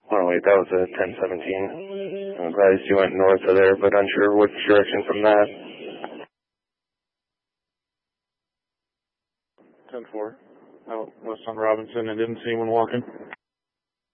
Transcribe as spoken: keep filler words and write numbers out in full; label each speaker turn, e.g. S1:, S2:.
S1: Oh, wait, that was a ten seventeen. I'm glad you went north of there, but unsure which direction from that.
S2: ten four. Out west on Robinson and didn't see anyone walking.